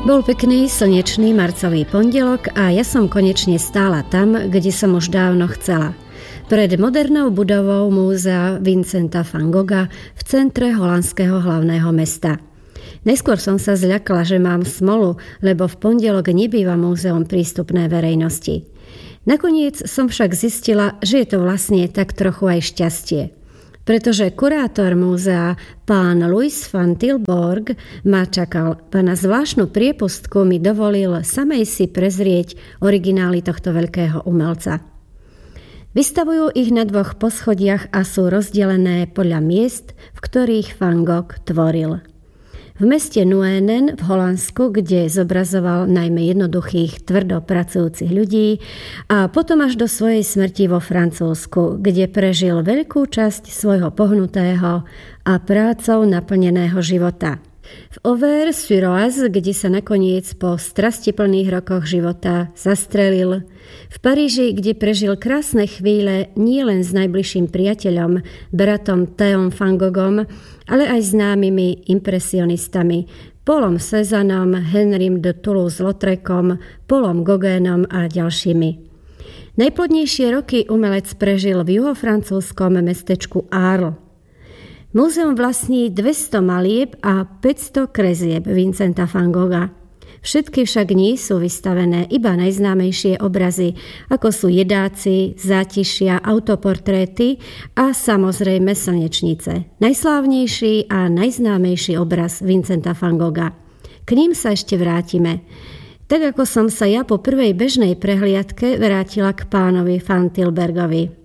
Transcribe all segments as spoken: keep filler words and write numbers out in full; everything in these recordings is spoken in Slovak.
Bol pekný, slnečný marcový pondelok a ja som konečne stála tam, kde som už dávno chcela. Pred modernou budovou múzea Vincenta van Gogha v centre holandského hlavného mesta. Najskôr som sa zľakla, že mám smolu, lebo v pondelok nebýva múzeum prístupné verejnosti. Nakoniec som však zistila, že je to vlastne tak trochu aj šťastie. Pretože kurátor múzea, pán Louis van Tilburg, ma čakal a na zvláštnu priepustku mi dovolil samej si prezrieť originály tohto veľkého umelca. Vystavujú ich na dvoch poschodiach a sú rozdelené podľa miest, v ktorých Van Gogh tvoril. V meste Nuenen v Holandsku, kde zobrazoval najmä jednoduchých, tvrdo pracujúcich ľudí, a potom až do svojej smrti vo Francúzsku, kde prežil veľkú časť svojho pohnutého a prácou naplneného života. V Auvers-sur-Oise, kde sa nakoniec po strastiplných rokoch života zastrelil. V Paríži, kde prežil krásne chvíle nielen s najbližším priateľom, bratom Théom van Goghom, ale aj známymi impresionistami Paulom Cézanom, Henrym de Toulouse-Lautrecom, Paulom Gauguinom a ďalšími. Najplodnejšie roky umelec prežil v juhofrancúzskom mestečku Arles. Múzeum vlastní dvesto malieb a päťsto kresieb Vincenta van Gogha. Všetky však nie sú vystavené iba najznámejšie obrazy, ako sú jedáci, zátišia, autoportréty a samozrejme slnečnice. Najslávnejší a najznámejší obraz Vincenta van Gogha. K ním sa ešte vrátime. Tak ako som sa ja po prvej bežnej prehliadke vrátila k pánovi van Tilburgovi.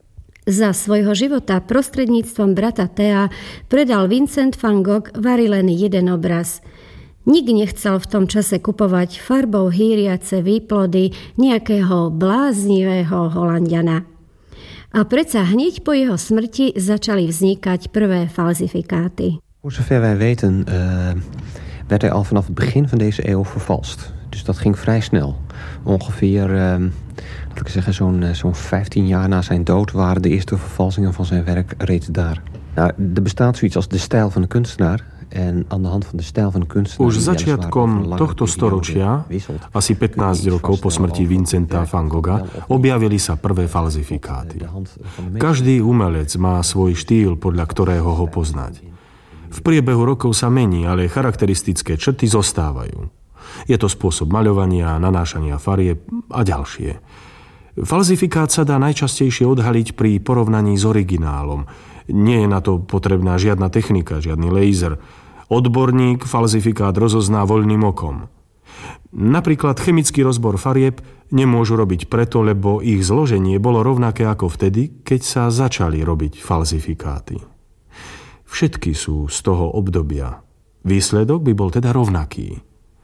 Za svojho života prostredníctvom brata Thea predal Vincent van Gogh vari len jeden obraz. Nik nechcel v tom čase kupovať farbou hýriace výplody nejakého bláznivého Holanďana. A predsa hneď po jeho smrti začali vznikať prvé falzifikáty. Voor zover wij weten uh, werd hij al vanaf het begin van deze eeuw vervalst. Dus dat ging vrij snel. Ongeveer, uh, laat ik zeggen, zo'n, uh, zo'n vijftien jaar na zijn dood waren de eerste vervalsingen van zijn werk reeds daar. Nou, er bestaat zoiets als de stijl van de kunstenaar. En aan de hand van de stijl van de kunstenaar... Už začiatkom tohto storočia, asi pätnásť rokov po smrti Vincenta van Gogha, objavili sa prvé falzifikáty. Každý umelec má svoj štýl, podľa ktorého ho poznať. V priebehu rokov sa mení, ale charakteristické črty zostávajú. Je to spôsob maľovania, nanášania farieb a ďalšie. Falzifikát sa dá najčastejšie odhaliť pri porovnaní s originálom. Nie je na to potrebná žiadna technika, žiadny laser. Odborník falzifikát rozozná voľným okom. Napríklad chemický rozbor farieb nemôžu robiť preto, lebo ich zloženie bolo rovnaké ako vtedy, keď sa začali robiť falzifikáty. Všetky sú z toho obdobia. Výsledok by bol teda rovnaký.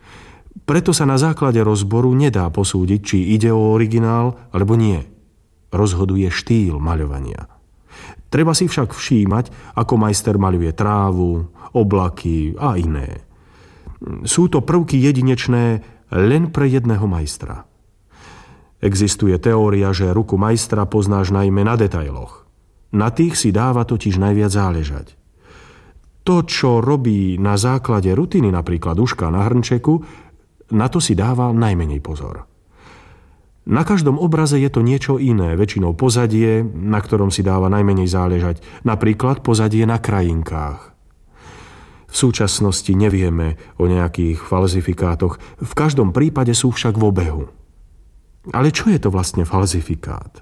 Preto sa na základe rozboru nedá posúdiť, či ide o originál alebo nie. Rozhoduje štýl maľovania. Treba si však všímať, ako majster maľuje trávu, oblaky a iné. Sú to prvky jedinečné len pre jedného majstra. Existuje teória, že ruku majstra poznáš najmä na detailoch. Na tých si dáva totiž najviac záležať. To, čo robí na základe rutiny, napríklad uška na hrnčeku, na to si dáva najmenej pozor. Na každom obraze je to niečo iné, väčšinou pozadie, na ktorom si dáva najmenej záležať, napríklad pozadie na krajinkách. V súčasnosti nevieme o nejakých falzifikátoch, v každom prípade sú však v obehu. Ale čo je to vlastne falzifikát?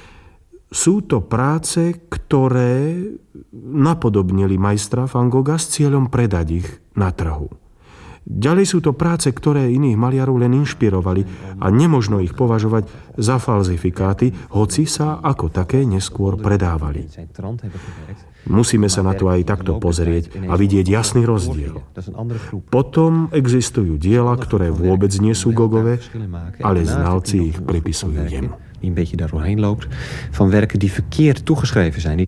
Sú to práce, ktoré napodobnili majstra Van Gogha s cieľom predať ich na trhu. Ďalej sú to práce, ktoré iných maliarov len inšpirovali a nemožno ich považovať za falzifikáty, hoci sa ako také neskôr predávali. Musíme sa na to aj takto pozrieť a vidieť jasný rozdiel. Potom existujú diela, ktoré vôbec nie sú Gogové, ale znalci ich pripisujú jemu. Die een beetje daar doorheen loopt, van werken die verkeerd toegeschreven zijn.